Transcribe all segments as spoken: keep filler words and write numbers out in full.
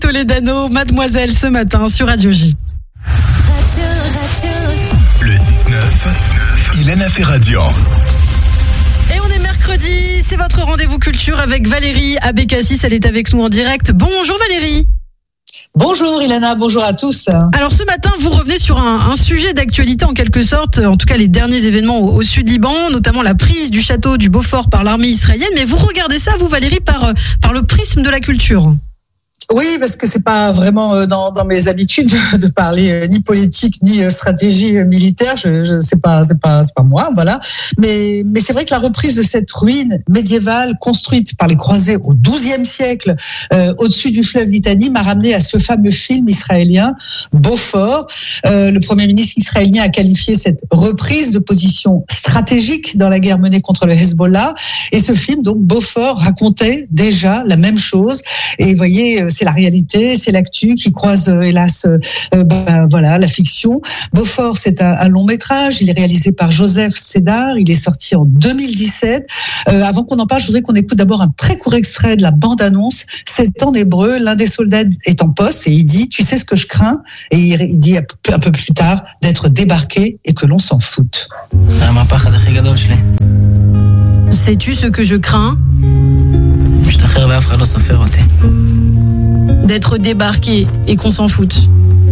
Toledano, Mademoiselle ce matin sur Radio J. Le six neuf, Ilana Ferradian. Et on est mercredi, c'est votre rendez-vous culture avec Valérie Abécassis, elle est avec nous en direct. Bonjour Valérie. Bonjour Ilana, bonjour à tous. Alors ce matin, vous revenez sur un, un sujet d'actualité en quelque sorte, en tout cas les derniers événements au, au sud Liban, notamment la prise du château du Beaufort par l'armée israélienne. Mais vous regardez ça, vous Valérie, par, par le prisme de la culture. Oui, parce que c'est pas vraiment dans, dans mes habitudes de parler ni politique ni stratégie militaire. Je, je c'est pas, c'est pas, c'est pas moi, voilà. Mais, mais c'est vrai que la reprise de cette ruine médiévale construite par les croisés au douzième siècle, euh, au-dessus du fleuve Litanie, m'a ramené à ce fameux film israélien Beaufort. Euh, le premier ministre israélien a qualifié cette reprise de position stratégique dans la guerre menée contre le Hezbollah. Et ce film, donc Beaufort, racontait déjà la même chose. Et vous voyez, c'est la réalité, c'est l'actu qui croise euh, hélas euh, ben, voilà la fiction. Beaufort, c'est un, un long métrage, il est réalisé par Joseph Sédar, il est sorti en deux mille dix-sept. Euh, avant qu'on en parle, je voudrais qu'on écoute d'abord un très court extrait de la bande-annonce. C'est en hébreu, l'un des soldats est en poste et il dit « Tu sais ce que je crains ?» Et il dit un peu plus tard d'être débarqué et que l'on s'en foute. Sais-tu ce que je crains ? D'être débarqué et qu'on s'en foute.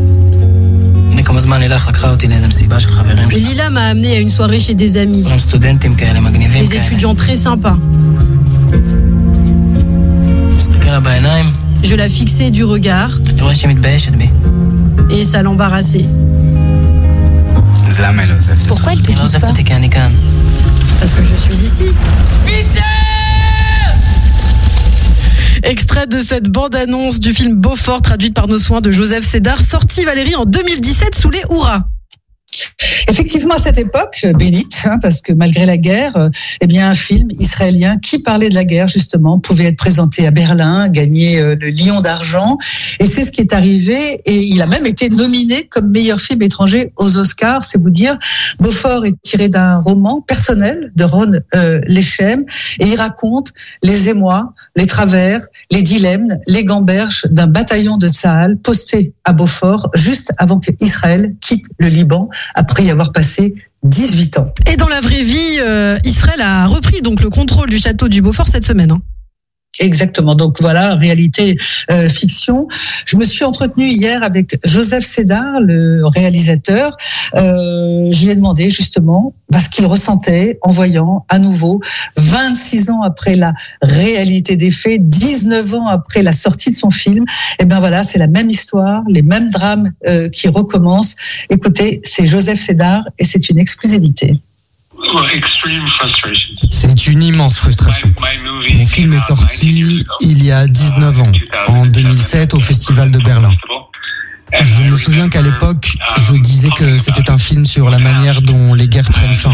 Et Lila m'a amené à une soirée chez des amis. Des étudiants très sympas. Je la fixais du regard. Et ça l'embarrassait. Pourquoi elle te quitte pas ? Parce que je suis ici. Extrait de cette bande-annonce du film Beaufort, traduite par nos soins de Joseph Sédar, sorti Valérie en deux mille dix-sept sous les hurrahs. Effectivement, à cette époque, bénite, hein, parce que malgré la guerre, euh, eh bien, un film israélien qui parlait de la guerre, justement, pouvait être présenté à Berlin, gagner euh, le Lion d'argent. Et c'est ce qui est arrivé. Et il a même été nominé comme meilleur film étranger aux Oscars. C'est vous dire, Beaufort est tiré d'un roman personnel de Ron euh, Lechem. Et il raconte les émois, les travers, les dilemmes, les gamberges d'un bataillon de Tsahal posté à Beaufort juste avant qu'Israël quitte le Liban après y avoir passé dix-huit ans. Et dans la vraie vie, euh, Israël a repris donc le contrôle du château du Beaufort cette semaine. Hein. Exactement. Donc voilà, réalité, euh, fiction. Je me suis entretenue hier avec Joseph Sédar, le réalisateur. Euh, je lui ai demandé justement bah, ce qu'il ressentait en voyant à nouveau, vingt-six ans après la réalité des faits, dix-neuf ans après la sortie de son film. Et ben voilà, c'est la même histoire, les mêmes drames euh, qui recommencent. Écoutez, c'est Joseph Sédar et c'est une exclusivité. C'est une immense frustration. Mon film est sorti il y a dix-neuf ans, en deux mille sept, au Festival de Berlin. Je me souviens qu'à l'époque, je disais que c'était un film sur la manière dont les guerres prennent fin.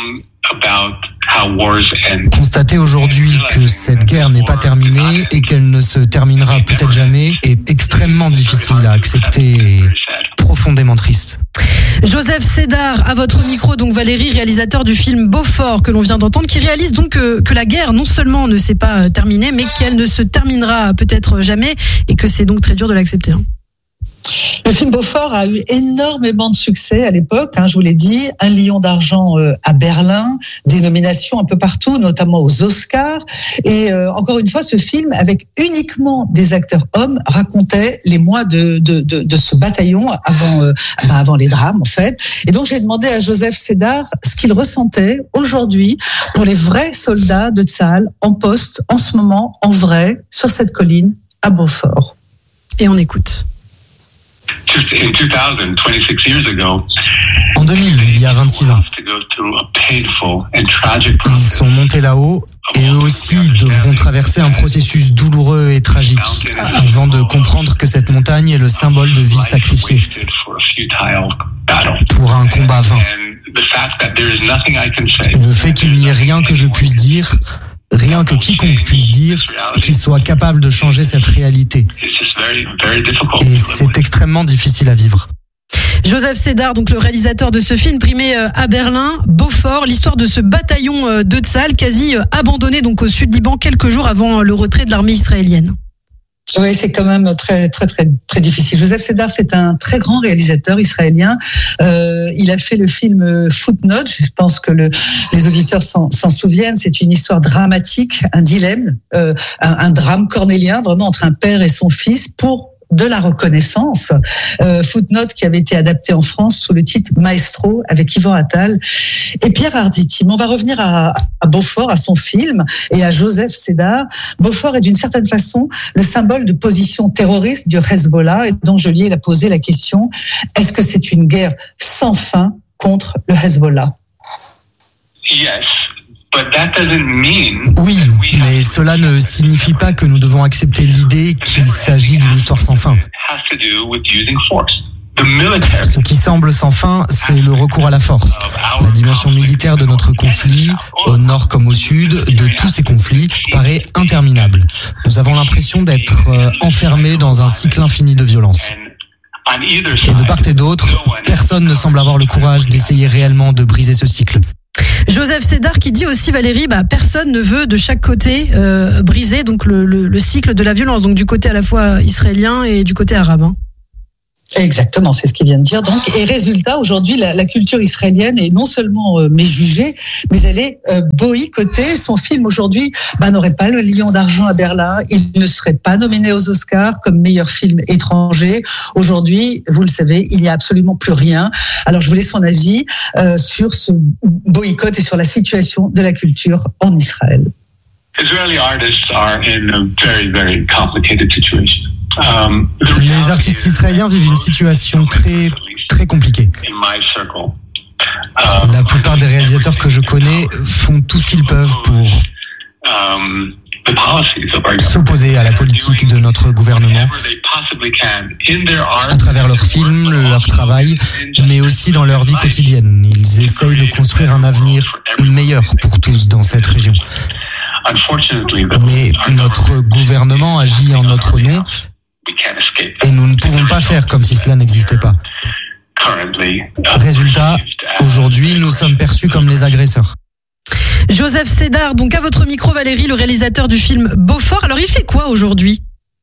Constater aujourd'hui que cette guerre n'est pas terminée et qu'elle ne se terminera peut-être jamais est extrêmement difficile à accepter et profondément triste. Joseph Sédar, à votre micro, donc Valérie, réalisateur du film Beaufort que l'on vient d'entendre, qui réalise donc que, que la guerre non seulement ne s'est pas terminée, mais qu'elle ne se terminera peut-être jamais et que c'est donc très dur de l'accepter. Hein. Le film Beaufort a eu énormément de succès à l'époque, hein, je vous l'ai dit, un lion d'argent euh, à Berlin, des nominations un peu partout, notamment aux Oscars. Et euh, encore une fois, ce film, avec uniquement des acteurs hommes, racontait les mois de, de, de, de ce bataillon avant, euh, ben avant les drames, en fait. Et donc, j'ai demandé à Joseph Sédar ce qu'il ressentait aujourd'hui pour les vrais soldats de Tsahal en poste, en ce moment, en vrai, sur cette colline à Beaufort. Et on écoute. En deux mille, il y a vingt-six ans, ils sont montés là-haut et eux aussi devront traverser un processus douloureux et tragique avant de comprendre que cette montagne est le symbole de vie sacrifiée pour un combat vain. Le fait qu'il n'y ait rien que je puisse dire, rien que quiconque puisse dire, qui soit capable de changer cette réalité. Et c'est extrêmement difficile à vivre. Joseph Sédar, donc le réalisateur de ce film primé à Berlin, Beaufort, l'histoire de ce bataillon de Tsahal quasi abandonné donc au sud Liban quelques jours avant le retrait de l'armée israélienne. Oui, c'est quand même très très très très difficile. Joseph Sédar, c'est un très grand réalisateur israélien. Euh, il a fait le film Footnote. Je pense que le, les auditeurs s'en, s'en souviennent. C'est une histoire dramatique, un dilemme, euh, un, un drame cornélien, vraiment entre un père et son fils pour de la reconnaissance. Euh, Footnote qui avait été adapté en France sous le titre Maestro avec Yvan Attal et Pierre Arditi. Mais on va revenir à, à Beaufort, à son film et à Joseph Sédar. Beaufort est d'une certaine façon le symbole de position terroriste du Hezbollah et donc Joly a posé la question, est-ce que c'est une guerre sans fin contre le Hezbollah? Yes. But that doesn't mean Oui, mais cela ne signifie pas que nous devons accepter l'idée qu'il s'agit d'une histoire sans fin. Ce qui semble sans fin, c'est le recours à la force. La dimension militaire de notre conflit, au nord comme au sud, de tous ces conflits, paraît interminable. Nous avons l'impression d'être enfermés dans un cycle infini de violence. Et de part et d'autre, personne ne semble avoir le courage d'essayer réellement de briser ce cycle. Joseph Sédar qui dit aussi, Valérie, bah, personne ne veut de chaque côté euh, briser donc le, le, le cycle de la violence, donc du côté à la fois israélien et du côté arabe. Hein. Exactement, c'est ce qu'il vient de dire. Donc, et résultat, aujourd'hui, la, la culture israélienne est non seulement euh, méjugée, mais elle est euh, boycottée. Son film aujourd'hui bah, n'aurait pas le Lion d'argent à Berlin. Il ne serait pas nominé aux Oscars comme meilleur film étranger. Aujourd'hui, vous le savez, il n'y a absolument plus rien. Alors, je voulais son avis euh, sur ce boycott et sur la situation de la culture en Israël. Israeli artists are in a very, very complicated situation. Um, Les artistes israéliens vivent une situation très, très compliquée. La plupart des réalisateurs que je connais font tout ce qu'ils peuvent pour s'opposer à la politique de notre gouvernement à travers leurs films, leur travail, mais aussi dans leur vie quotidienne. Ils essayent de construire un avenir meilleur pour tous dans cette région. Mais notre gouvernement agit en notre nom et nous ne pouvons pas faire comme si cela n'existait pas. Résultat, aujourd'hui, nous sommes perçus comme les agresseurs. Joseph Sédar, donc à votre micro, Valérie, le réalisateur du film Beaufort. Alors, il fait quoi aujourd'hui ?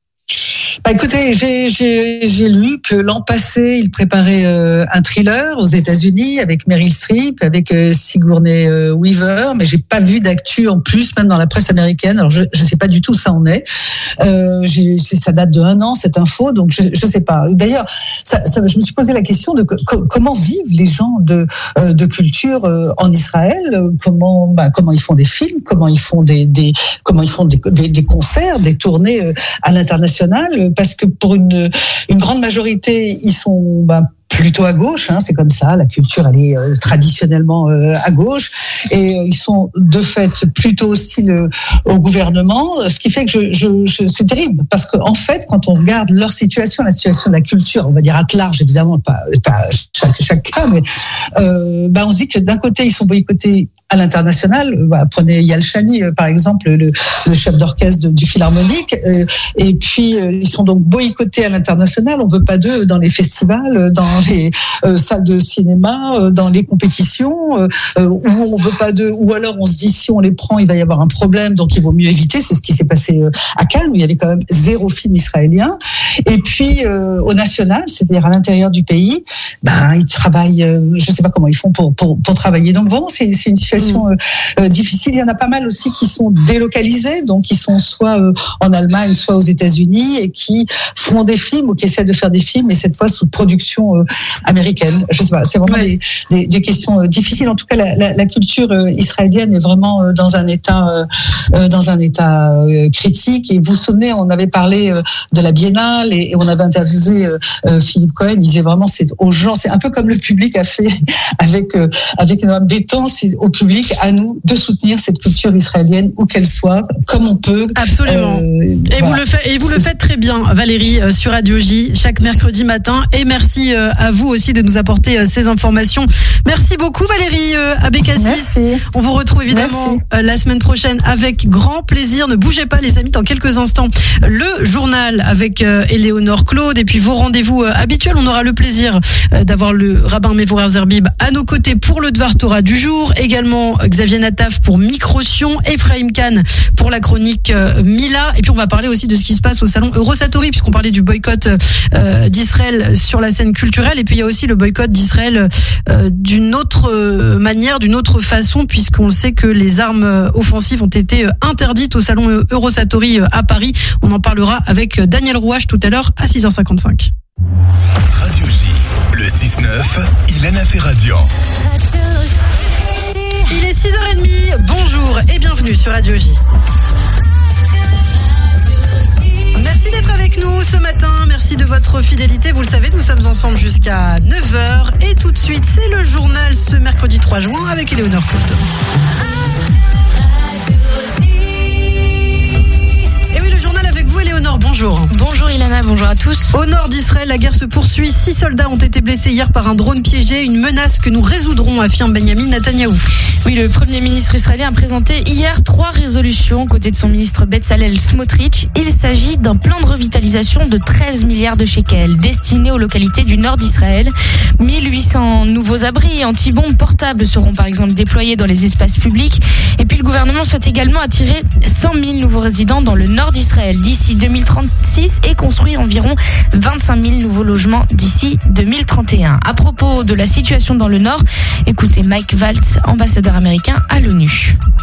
Bah écoutez, j'ai, j'ai, j'ai lu que l'an passé, il préparait euh, un thriller aux États-Unis avec Meryl Streep, avec euh, Sigourney euh, Weaver, mais j'ai pas vu d'actu en plus, même dans la presse américaine. Alors je, je sais pas du tout où ça en est. Euh, j'ai, ça date de un an cette info, donc je, je sais pas. D'ailleurs, ça, ça, je me suis posé la question de co- comment vivent les gens de euh, de culture euh, en Israël, comment bah, comment ils font des films, comment ils font des, des comment ils font des, des, des concerts, des tournées euh, à l'international. Parce que pour une, une grande majorité, ils sont bah, plutôt à gauche, hein, c'est comme ça, la culture elle est euh, traditionnellement euh, à gauche, et euh, ils sont de fait plutôt hostiles euh, au gouvernement, ce qui fait que je, je, je, c'est terrible, parce qu'en en fait, quand on regarde leur situation, la situation de la culture, on va dire à large, évidemment, pas, pas chaque, chaque cas, mais euh, bah, on se dit que d'un côté, ils sont boycottés à l'international. Bah, prenez Eyal Shani, par exemple, le, le chef d'orchestre de, du Philharmonique, euh, et puis euh, ils sont donc boycottés à l'international. On veut pas d'eux dans les festivals, dans les euh, salles de cinéma, euh, dans les compétitions, euh, où on veut pas d'eux, ou alors on se dit si on les prend, il va y avoir un problème, donc il vaut mieux éviter. C'est ce qui s'est passé à Cannes, où il y avait quand même zéro film israélien. Et puis euh, au national, c'est-à-dire à l'intérieur du pays, ben ils travaillent, euh, je sais pas comment ils font pour pour, pour travailler. Donc vraiment, c'est, c'est une situation Euh, difficile. Il y en a pas mal aussi qui sont délocalisés, donc qui sont soit euh, en Allemagne, soit aux États-Unis, et qui font des films ou qui essaient de faire des films, et cette fois sous production euh, américaine. Je sais pas, c'est vraiment ouais. des, des, des questions euh, difficiles. En tout cas, la, la, la culture euh, israélienne est vraiment euh, dans un état, euh, dans un état euh, critique. Et vous vous souvenez, on avait parlé euh, de la Biennale, et, et on avait interviewé euh, euh, Philippe Cohen. Il disait vraiment, c'est aux gens, c'est un peu comme le public a fait avec euh, avec Noam Bétan, c'est au public à nous de soutenir cette culture israélienne où qu'elle soit, comme on peut. Absolument. Euh, et voilà. vous le faites, et vous le faites très bien, Valérie, euh, sur Radio J, chaque mercredi matin. Et merci euh, à vous aussi de nous apporter euh, ces informations. Merci beaucoup, Valérie euh, Abékassis. Merci. On vous retrouve évidemment euh, la semaine prochaine avec grand plaisir. Ne bougez pas, les amis, dans quelques instants. Le journal avec euh, Éléonore Claude, et puis vos rendez-vous euh, habituels. On aura le plaisir euh, d'avoir le rabbin Mevorach Zerbib à nos côtés pour le Dvar Torah du jour. Également également Xavier Nataf pour Microsion, Ephraim Khan pour la chronique Mila. Et puis on va parler aussi de ce qui se passe au salon Eurosatori, puisqu'on parlait du boycott euh, d'Israël sur la scène culturelle. Et puis il y a aussi le boycott d'Israël euh, d'une autre manière, d'une autre façon, puisqu'on sait que les armes offensives ont été interdites au salon Eurosatori à Paris. On en parlera avec Daniel Rouache tout à l'heure à six heures cinquante-cinq. Radio J, le six neuf, Ilana Ferradian. Il est six heures trente, bonjour et bienvenue sur Radio J. Merci d'être avec nous ce matin, merci de votre fidélité. Vous le savez, nous sommes ensemble jusqu'à neuf heures. Et tout de suite, c'est le journal ce mercredi trois juin avec Éléonore Coulton. Éléonore, bonjour. Bonjour Ilana, bonjour à tous. Au nord d'Israël, la guerre se poursuit. Six soldats ont été blessés hier par un drone piégé. Une menace que nous résoudrons, affirme Benjamin Netanyahou. Oui, le Premier ministre israélien a présenté hier trois résolutions aux côtés de son ministre Bezalel Smotrich. Il s'agit d'un plan de revitalisation de treize milliards de shekels destiné aux localités du nord d'Israël. mille huit cents nouveaux abris anti-bombes portables seront par exemple déployés dans les espaces publics. Et puis le gouvernement souhaite également attirer cent mille nouveaux résidents dans le nord d'Israël d'ici deux mille trente-six et construire environ vingt-cinq mille nouveaux logements d'ici deux mille trente et un. À propos de la situation dans le nord, écoutez Mike Waltz, ambassadeur américain à l'ONU.